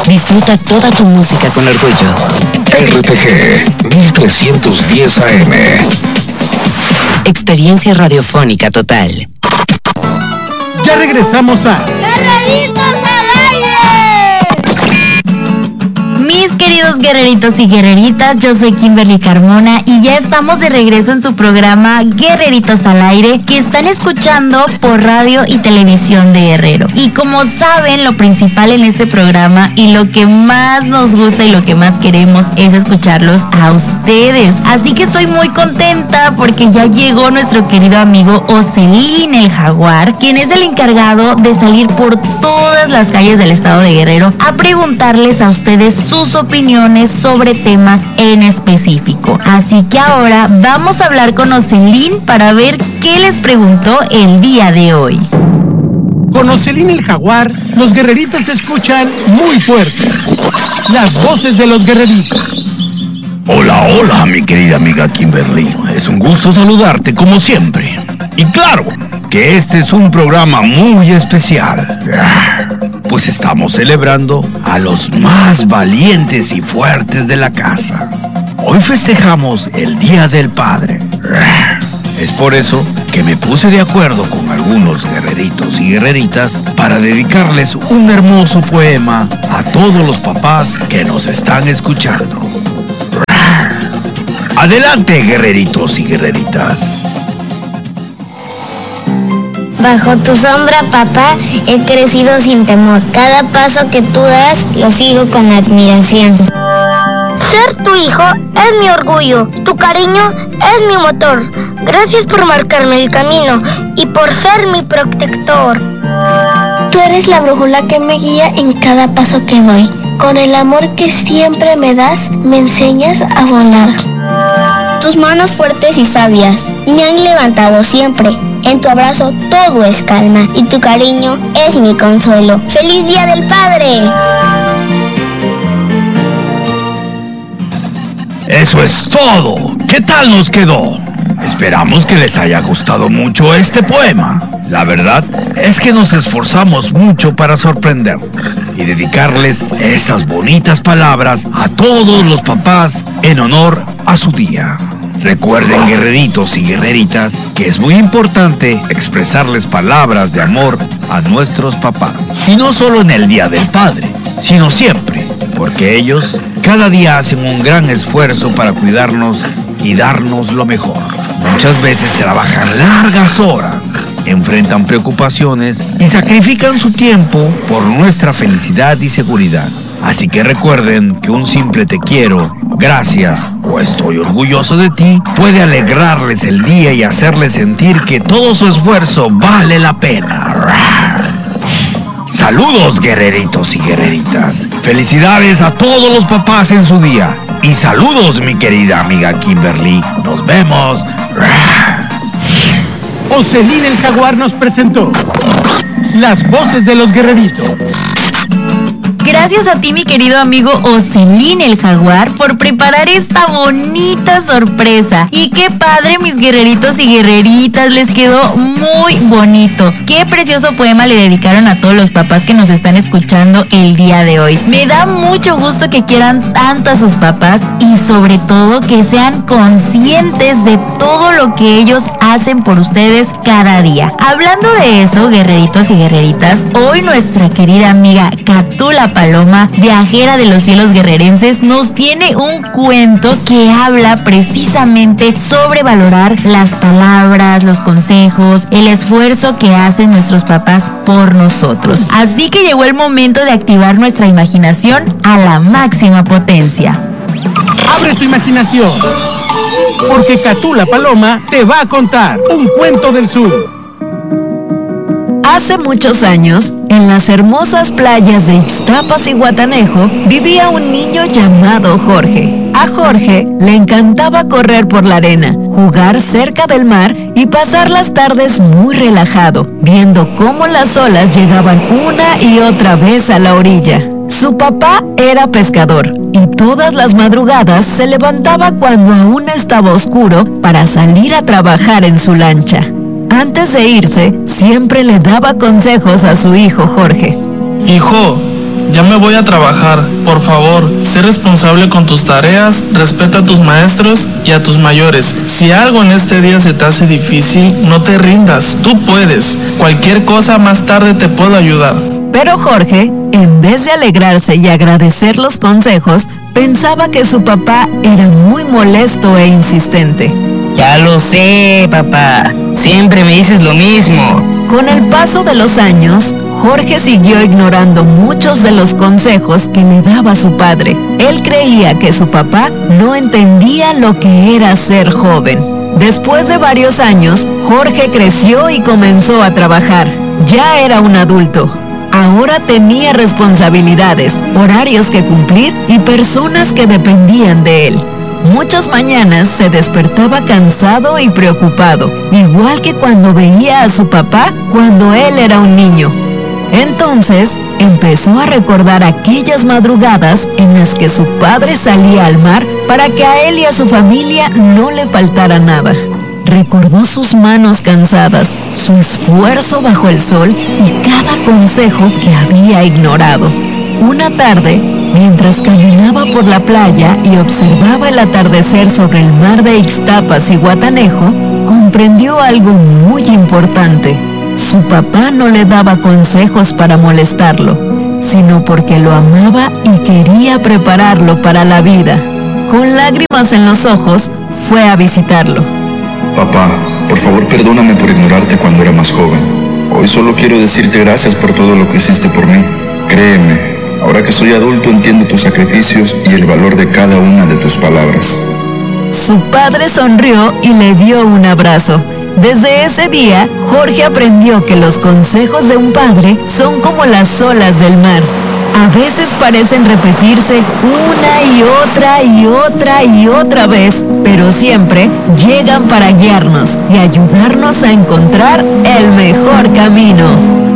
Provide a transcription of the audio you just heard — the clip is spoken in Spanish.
Disfruta toda tu música con orgullo. RTG 1310 AM. Experiencia radiofónica total. Ya regresamos a ¡Guerreritos al aire! Mis queridos guerreritos y guerreritas, yo soy Kimberly Carmona y ya estamos de regreso en su programa Guerreritos al Aire, que están escuchando por radio y televisión de Guerrero. Y como saben, lo principal en este programa y lo que más nos gusta y lo que más queremos es escucharlos a ustedes. Así que estoy muy contenta porque ya llegó nuestro querido amigo Ocelín el Jaguar, quien es el encargado de salir por todas las calles del estado de Guerrero a preguntarles a ustedes sus opiniones sobre temas en específico. Así que ahora vamos a hablar con Ocelín para ver qué les preguntó el día de hoy. Con Ocelín el Jaguar, los guerreritos se escuchan muy fuerte. Las voces de los guerreritos. Hola, hola, mi querida amiga Kimberly. Es un gusto saludarte como siempre. Y claro, que este es un programa muy especial. Pues estamos celebrando a los más valientes y fuertes de la casa. Hoy festejamos el Día del Padre. Es por eso que me puse de acuerdo con algunos guerreritos y guerreritas para dedicarles un hermoso poema a todos los papás que nos están escuchando. Adelante, guerreritos y guerreritas. Bajo tu sombra, papá, he crecido sin temor. Cada paso que tú das, lo sigo con admiración. Ser tu hijo es mi orgullo, tu cariño es mi motor. Gracias por marcarme el camino y por ser mi protector. Tú eres la brújula que me guía en cada paso que doy. Con el amor que siempre me das, me enseñas a volar. Tus manos fuertes y sabias me han levantado siempre. En tu abrazo todo es calma y tu cariño es mi consuelo. ¡Feliz Día del Padre! Eso es todo. ¿Qué tal nos quedó? Esperamos que les haya gustado mucho este poema. La verdad es que nos esforzamos mucho para sorprenderlos y dedicarles estas bonitas palabras a todos los papás en honor a su día. Recuerden, guerreritos y guerreritas, que es muy importante expresarles palabras de amor a nuestros papás. Y no solo en el Día del Padre, sino siempre, porque ellos cada día hacen un gran esfuerzo para cuidarnos y darnos lo mejor. Muchas veces trabajan largas horas, enfrentan preocupaciones y sacrifican su tiempo por nuestra felicidad y seguridad. Así que recuerden que un simple te quiero, gracias o estoy orgulloso de ti puede alegrarles el día y hacerles sentir que todo su esfuerzo vale la pena. Saludos, guerreritos y guerreritas. Felicidades a todos los papás en su día. Y saludos, mi querida amiga Kimberly. Nos vemos. Ocelín el Jaguar nos presentó las voces de los guerreritos. Gracias a ti, mi querido amigo Ocelín el Jaguar, por preparar esta bonita sorpresa. Y qué padre, mis guerreritos y guerreritas, les quedó muy bonito. Qué precioso poema le dedicaron a todos los papás que nos están escuchando el día de hoy. Me da mucho gusto que quieran tanto a sus papás y sobre todo que sean conscientes de todo lo que ellos hacen por ustedes cada día. Hablando de eso, guerreritos y guerreritas, hoy nuestra querida amiga Catula Paloma, viajera de los cielos guerrerenses, nos tiene un cuento que habla precisamente sobre valorar las palabras, los consejos, el esfuerzo que hacen nuestros papás por nosotros. Así que llegó el momento de activar nuestra imaginación a la máxima potencia. Abre tu imaginación, porque Catula Paloma te va a contar un cuento del sur. Hace muchos años, en las hermosas playas de Ixtapas y Guatanejo, vivía un niño llamado Jorge. A Jorge le encantaba correr por la arena, jugar cerca del mar y pasar las tardes muy relajado, viendo cómo las olas llegaban una y otra vez a la orilla. Su papá era pescador y todas las madrugadas se levantaba cuando aún estaba oscuro para salir a trabajar en su lancha. Antes de irse, siempre le daba consejos a su hijo Jorge. Hijo, ya me voy a trabajar. Por favor, sé responsable con tus tareas, respeta a tus maestros y a tus mayores. Si algo en este día se te hace difícil, no te rindas, tú puedes. Cualquier cosa más tarde te puedo ayudar. Pero Jorge, en vez de alegrarse y agradecer los consejos, pensaba que su papá era muy molesto e insistente. Ya lo sé, papá. Siempre me dices lo mismo. Con el paso de los años, Jorge siguió ignorando muchos de los consejos que le daba su padre. Él creía que su papá no entendía lo que era ser joven. Después de varios años, Jorge creció y comenzó a trabajar. Ya era un adulto. Ahora tenía responsabilidades, horarios que cumplir y personas que dependían de él. Muchas mañanas se despertaba cansado y preocupado, igual que cuando veía a su papá cuando él era un niño. Entonces empezó a recordar aquellas madrugadas en las que su padre salía al mar para que a él y a su familia no le faltara nada. Recordó sus manos cansadas, su esfuerzo bajo el sol y cada consejo que había ignorado. Una tarde, mientras caminaba por la playa y observaba el atardecer sobre el mar de Ixtapas y Guatanejo, comprendió algo muy importante. Su papá no le daba consejos para molestarlo, sino porque lo amaba y quería prepararlo para la vida. Con lágrimas en los ojos, fue a visitarlo. Papá, por favor perdóname por ignorarte cuando era más joven. Hoy solo quiero decirte gracias por todo lo que hiciste por mí. Créeme, ahora que soy adulto entiendo tus sacrificios y el valor de cada una de tus palabras. Su padre sonrió y le dio un abrazo. Desde ese día, Jorge aprendió que los consejos de un padre son como las olas del mar. A veces parecen repetirse una y otra y otra y otra vez, pero siempre llegan para guiarnos y ayudarnos a encontrar el mejor camino.